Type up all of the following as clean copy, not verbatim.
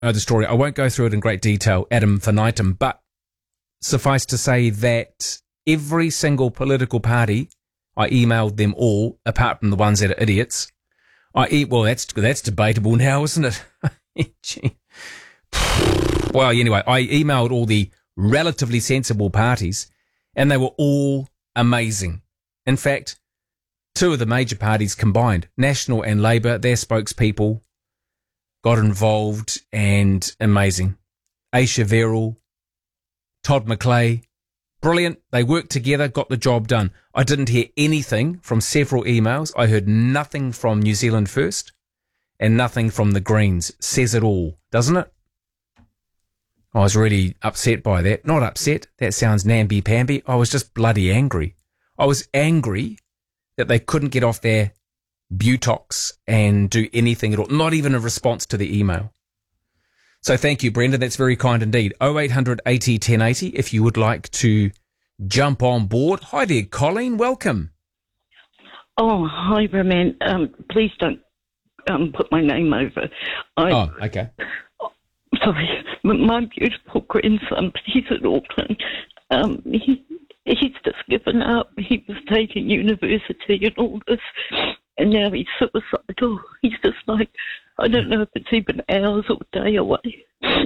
know the story. I won't go through it in great detail, Adam Finitum, but suffice to say that every single political party, I emailed them all, apart from the ones that are idiots. Well, that's debatable now, isn't it? Gee. Well, anyway, I emailed all the relatively sensible parties, and they were all amazing. In fact, two of the major parties combined, National and Labour, their spokespeople got involved, and amazing. Aisha Verrill, Todd McClay, brilliant. They worked together, got the job done. I didn't hear anything from several emails. I heard nothing from New Zealand First and nothing from the Greens. Says it all, doesn't it? I was really upset by that. Not upset. That sounds namby-pamby. I was just bloody angry. I was angry that they couldn't get off their butox and do anything at all. Not even a response to the email. So thank you, Brenda. That's very kind indeed. 0800 80 1080 if you would like to jump on board. Hi there, Colleen. Welcome. Oh, hi, Roman. Please don't put my name over. Okay. Sorry, my beautiful grandson, he's at Auckland. He's just given up. He was taking university and all this, and now he's suicidal. He's just like, I don't know if it's even hours or day away.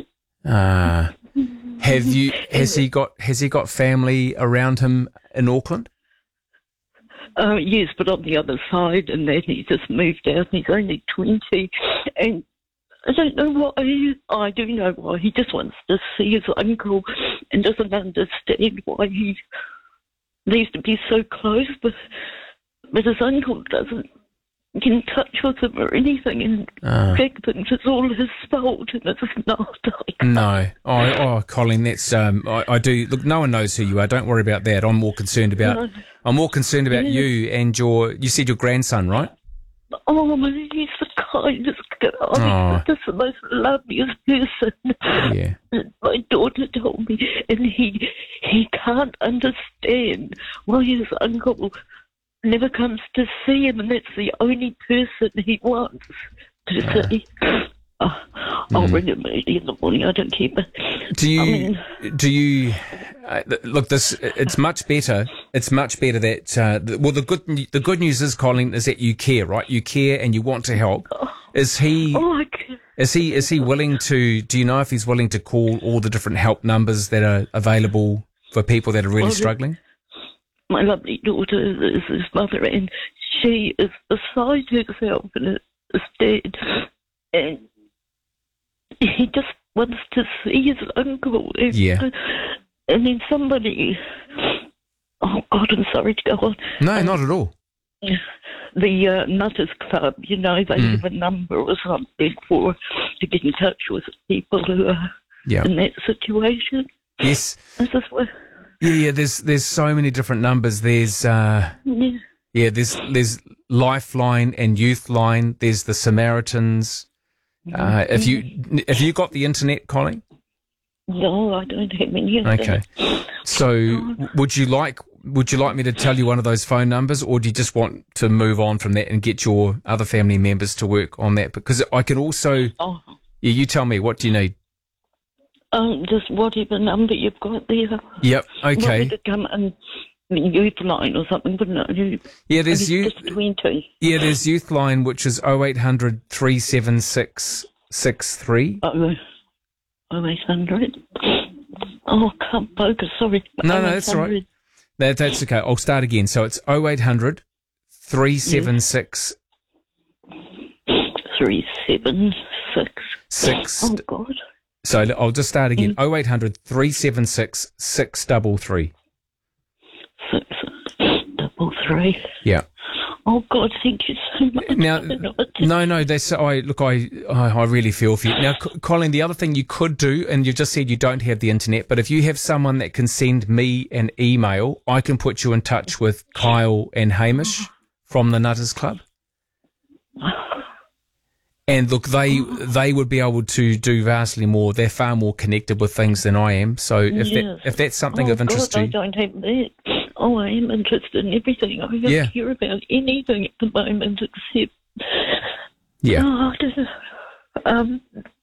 Has he got family around him in Auckland? Yes, but on the other side, and then he just moved out. He's only 20, and I don't know why. I do know why. He just wants to see his uncle and doesn't understand why he needs to be so close, but his uncle doesn't get in touch with him or anything, and Jack thinks it's all his fault, and it's not. No. Colin, that's I do. Look, no one knows who you are. Don't worry about that. I'm more concerned about you and you said your grandson, right? Oh, he's the kindest guy. He's just the most loveliest person. Yeah. My daughter told me, and he can't understand why his uncle never comes to see him, and that's the only person he wants to see. I'll ring him early in the morning. I don't care. But look? It's much better. It's much better that. The good news is, Colin, is that you care, right? You care and you want to help. Is he? Is he willing to? Do you know if he's willing to call all the different help numbers that are available for people that are really struggling? My lovely daughter is his mother, and she is beside herself and is dead, and he just wants to see his uncle. Yeah. And then somebody... Oh, God, I'm sorry to go on. No, not at all. The Nutters Club, they have a number or something to get in touch with people who are in that situation. Yes. Is this what... Yeah, there's so many different numbers. There's there's Lifeline and Youthline. There's the Samaritans. If you got the internet, Colleen? No, I don't have any. Okay. So would you like me to tell you one of those phone numbers, or do you just want to move on from that and get your other family members to work on that? Because I can also. Oh. Yeah, you tell me. What do you need? Just whatever number you've got there. Yep, okay. Want me to come and Youthline or something, wouldn't it? Yeah, there's Yeah, there's Youthline, which is 0800 376 63. 0800. Oh, I can't focus, sorry. No, that's all right. That's okay. I'll start again. So it's 0800 376 376. Oh, God. So I'll just start again. 0800 376 633. 633. Yeah. Oh, God, thank you so much. Now, no, that's, I really feel for you. Now, Colin, the other thing you could do, and you just said you don't have the internet, but if you have someone that can send me an email, I can put you in touch with Kyle and Hamish from the Nutters Club. And look, they would be able to do vastly more. They're far more connected with things than I am. So if that's something of interest to you. I don't have that. Oh, I am interested in everything. I don't care about anything at the moment except... Yeah. Oh,